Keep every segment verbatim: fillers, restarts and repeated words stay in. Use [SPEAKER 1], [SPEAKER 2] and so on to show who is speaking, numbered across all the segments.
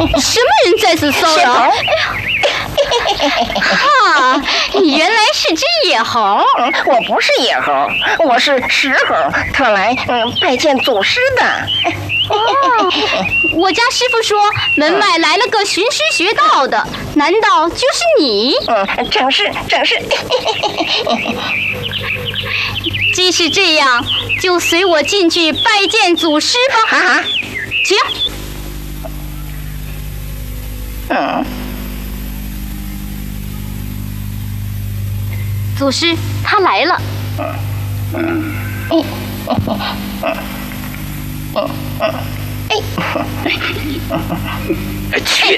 [SPEAKER 1] 什么人在此骚扰？啊，你原来是只野猴。
[SPEAKER 2] 我不是野猴，我是石猴，特来嗯拜见祖师的。
[SPEAKER 1] 哦，我家师傅说门外来了个寻师学道的，难道就是你？
[SPEAKER 2] 嗯，正是正是。
[SPEAKER 1] 既是这样，就随我进去拜见祖师吧。
[SPEAKER 2] 哈哈，
[SPEAKER 1] 请。
[SPEAKER 2] 嗯，
[SPEAKER 1] 祖师他来了。
[SPEAKER 2] 嗯嗯嗯嗯嗯嗯，哎，去！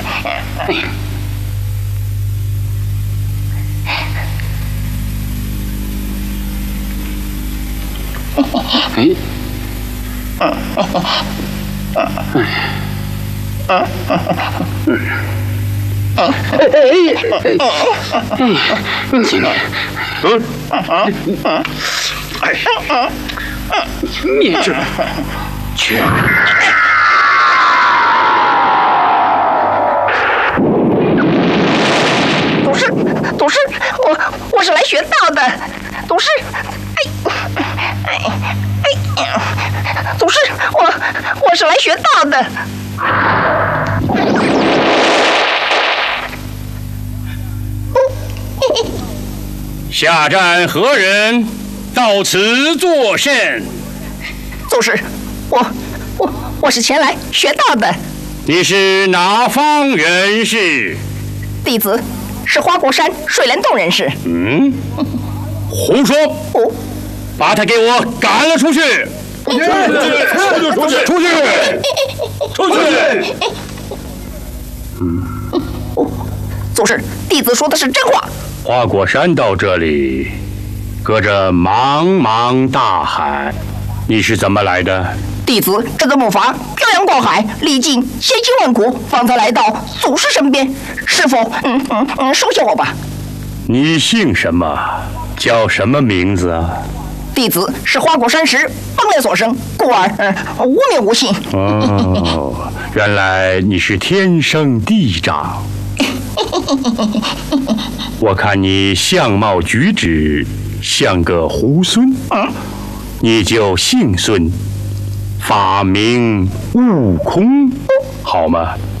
[SPEAKER 3] 哎，嗯嗯嗯嗯嗯。哎哎哎！你嗯嗯哎，灭之去！
[SPEAKER 2] 祖师，祖师，我我是来学道的，祖师，哎哎哎，祖师，我我是来学道的。
[SPEAKER 4] 下站何人？到此作甚？
[SPEAKER 2] 祖师，我我我是前来学道的。
[SPEAKER 4] 你是哪方人士？
[SPEAKER 2] 弟子是花果山水帘洞人士。
[SPEAKER 4] 嗯，胡说！
[SPEAKER 2] 哦，
[SPEAKER 4] 把他给我赶了出去！
[SPEAKER 3] 出去！出去！
[SPEAKER 4] 出去！
[SPEAKER 3] 出去！
[SPEAKER 2] 嗯，哦，祖师，弟子说的是真话。
[SPEAKER 4] 花果山到这里，隔着茫茫大海，你是怎么来的？
[SPEAKER 2] 弟子这个木筏漂洋过海，历尽千辛万苦，方才来到祖师身边。是否嗯嗯嗯收下我吧？
[SPEAKER 4] 你姓什么？叫什么名字啊？
[SPEAKER 2] 弟子是花果山时风雷所生，故而嗯无名无姓。
[SPEAKER 4] 哦，原来你是天生地长。我看你相貌举止像个猢狲，
[SPEAKER 2] 嗯，
[SPEAKER 4] 你就姓孙，法名悟空，好吗？